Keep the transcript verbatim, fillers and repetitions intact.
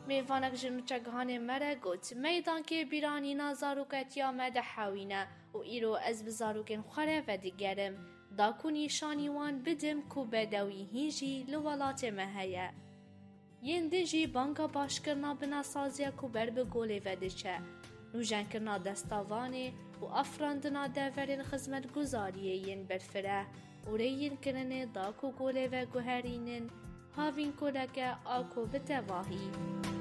میوانک جنو چگهان مره گوت میدان که بیرانی نازاروکتیا مده حاوینه و ایرو از بزاروکن خوره و دیگرم داکو نیشانی وان بدم کو بدوی هیجی لولات مهیه. ین دیجی بانکا باشکرنا بنا سازیا کو بر به گوله و دیچه. نوجن کرنا دستاوانه و افراندنا دورین خدمت گزاریه ین برفره و ریین کرنه داکو گوله و گوهرینن هاوین کلکه آکو بتواهی.